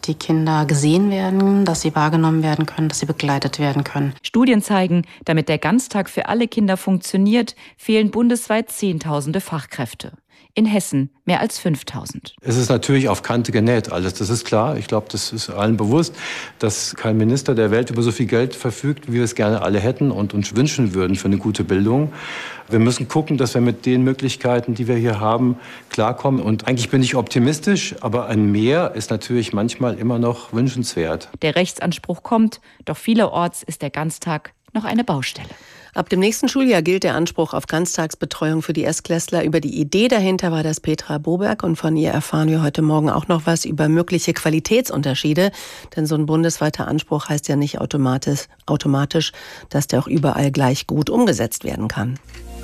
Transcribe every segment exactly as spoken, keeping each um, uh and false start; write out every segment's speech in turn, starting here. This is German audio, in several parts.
die Kinder gesehen werden, dass sie wahrgenommen werden können, dass sie begleitet werden können. Studien zeigen, damit der Ganztag für alle Kinder funktioniert, fehlen bundesweit Zehntausende Fachkräfte. In Hessen mehr als fünftausend. Es ist natürlich auf Kante genäht alles, das ist klar. Ich glaube, das ist allen bewusst, dass kein Minister der Welt über so viel Geld verfügt, wie wir es gerne alle hätten und uns wünschen würden für eine gute Bildung. Wir müssen gucken, dass wir mit den Möglichkeiten, die wir hier haben, klarkommen. Und eigentlich bin ich optimistisch, aber ein Mehr ist natürlich manchmal immer noch wünschenswert. Der Rechtsanspruch kommt, doch vielerorts ist der Ganztag noch eine Baustelle. Ab dem nächsten Schuljahr gilt der Anspruch auf Ganztagsbetreuung für die Erstklässler. Über die Idee dahinter war das Petra Boberg und von ihr erfahren wir heute Morgen auch noch was über mögliche Qualitätsunterschiede. Denn so ein bundesweiter Anspruch heißt ja nicht automatisch, automatisch, dass der auch überall gleich gut umgesetzt werden kann.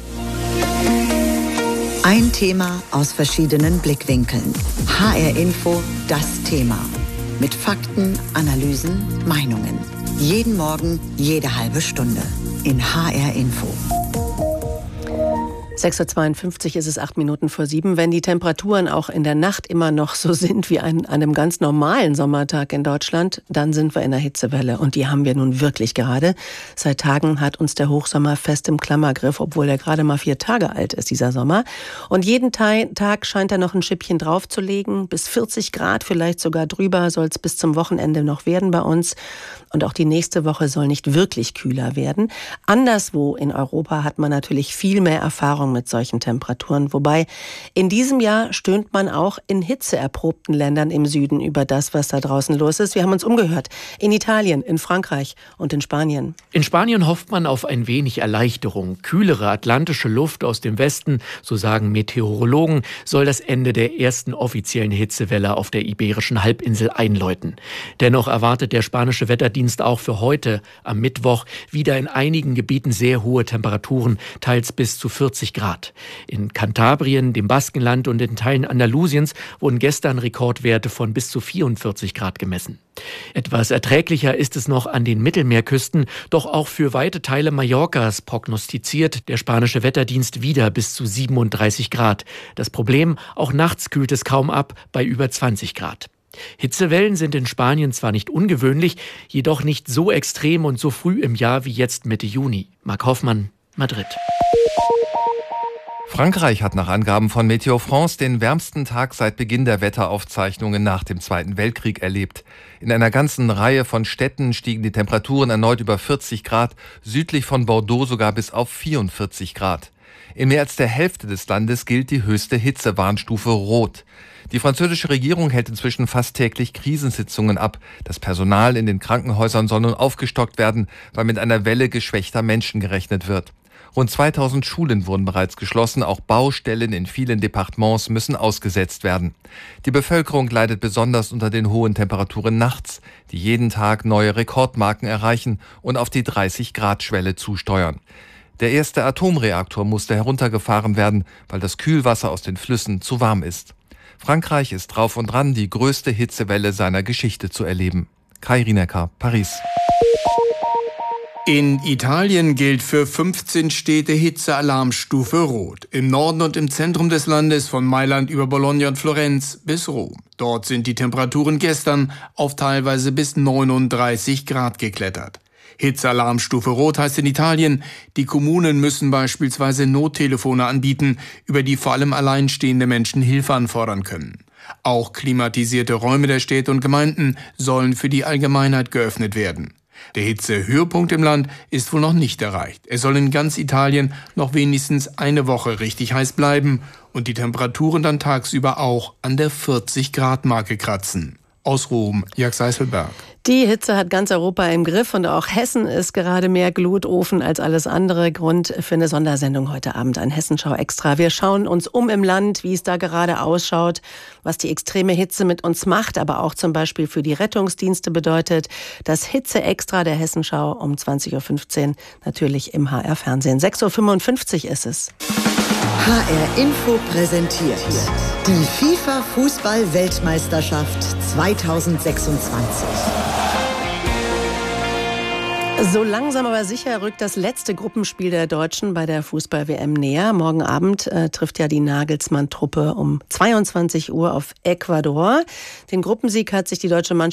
Ein Thema aus verschiedenen Blickwinkeln. H R Info, das Thema. Mit Fakten, Analysen, Meinungen. Jeden Morgen, jede halbe Stunde. In H R Info. sechs Uhr zweiundfünfzig ist es, acht Minuten vor sieben. Wenn die Temperaturen auch in der Nacht immer noch so sind wie an einem ganz normalen Sommertag in Deutschland, dann sind wir in der Hitzewelle. Und die haben wir nun wirklich gerade. Seit Tagen hat uns der Hochsommer fest im Klammergriff, obwohl er gerade mal vier Tage alt ist, dieser Sommer. Und jeden Tag scheint er noch ein Schippchen draufzulegen. Bis vierzig Grad, vielleicht sogar drüber, soll es bis zum Wochenende noch werden bei uns. Und auch die nächste Woche soll nicht wirklich kühler werden. Anderswo in Europa hat man natürlich viel mehr Erfahrung mit solchen Temperaturen. Wobei in diesem Jahr stöhnt man auch in hitzeerprobten Ländern im Süden über das, was da draußen los ist. Wir haben uns umgehört. In Italien, in Frankreich und in Spanien. In Spanien hofft man auf ein wenig Erleichterung. Kühlere atlantische Luft aus dem Westen, so sagen Meteorologen, soll das Ende der ersten offiziellen Hitzewelle auf der Iberischen Halbinsel einläuten. Dennoch erwartet der spanische Wetterdienst auch für heute, am Mittwoch, wieder in einigen Gebieten sehr hohe Temperaturen, teils bis zu vierzig Grad. In Kantabrien, dem Baskenland und in Teilen Andalusiens wurden gestern Rekordwerte von bis zu vierundvierzig Grad gemessen. Etwas erträglicher ist es noch an den Mittelmeerküsten, doch auch für weite Teile Mallorcas prognostiziert der spanische Wetterdienst wieder bis zu siebenunddreißig Grad. Das Problem, auch nachts kühlt es kaum ab bei über zwanzig Grad. Hitzewellen sind in Spanien zwar nicht ungewöhnlich, jedoch nicht so extrem und so früh im Jahr wie jetzt Mitte Juni. Marc Hoffmann, Madrid. Frankreich hat nach Angaben von Météo France den wärmsten Tag seit Beginn der Wetteraufzeichnungen nach dem Zweiten Weltkrieg erlebt. In einer ganzen Reihe von Städten stiegen die Temperaturen erneut über vierzig Grad, südlich von Bordeaux sogar bis auf vierundvierzig Grad. In mehr als der Hälfte des Landes gilt die höchste Hitzewarnstufe Rot. Die französische Regierung hält inzwischen fast täglich Krisensitzungen ab. Das Personal in den Krankenhäusern soll nun aufgestockt werden, weil mit einer Welle geschwächter Menschen gerechnet wird. Rund zweitausend Schulen wurden bereits geschlossen, auch Baustellen in vielen Departements müssen ausgesetzt werden. Die Bevölkerung leidet besonders unter den hohen Temperaturen nachts, die jeden Tag neue Rekordmarken erreichen und auf die dreißig Grad Schwelle zusteuern. Der erste Atomreaktor musste heruntergefahren werden, weil das Kühlwasser aus den Flüssen zu warm ist. Frankreich ist drauf und dran, die größte Hitzewelle seiner Geschichte zu erleben. Kai Rinecker, Paris. In Italien gilt für fünfzehn Städte Hitzealarmstufe Rot. Im Norden und im Zentrum des Landes von Mailand über Bologna und Florenz bis Rom. Dort sind die Temperaturen gestern auf teilweise bis neununddreißig Grad geklettert. Hitzealarmstufe Rot heißt in Italien, die Kommunen müssen beispielsweise Nottelefone anbieten, über die vor allem alleinstehende Menschen Hilfe anfordern können. Auch klimatisierte Räume der Städte und Gemeinden sollen für die Allgemeinheit geöffnet werden. Der Hitzehöhepunkt im Land ist wohl noch nicht erreicht. Es soll in ganz Italien noch wenigstens eine Woche richtig heiß bleiben und die Temperaturen dann tagsüber auch an der vierzig Grad Marke kratzen. Aus Rom, Jörg Seiselberg. Die Hitze hat ganz Europa im Griff und auch Hessen ist gerade mehr Glutofen als alles andere. Grund für eine Sondersendung heute Abend, ein Hessenschau Extra. Wir schauen uns um im Land, wie es da gerade ausschaut, was die extreme Hitze mit uns macht, aber auch zum Beispiel für die Rettungsdienste bedeutet. Das Hitze-Extra der Hessenschau um zwanzig Uhr fünfzehn, natürlich im H R-Fernsehen. sechs Uhr fünfundfünfzig ist es. H R Info präsentiert die FIFA-Fußball-Weltmeisterschaft zweitausendsechsundzwanzig. So langsam aber sicher rückt das letzte Gruppenspiel der Deutschen bei der Fußball-W M näher. Morgen Abend äh, trifft ja die Nagelsmann-Truppe um zweiundzwanzig Uhr auf Ecuador. Den Gruppensieg hat sich die deutsche Mannschaft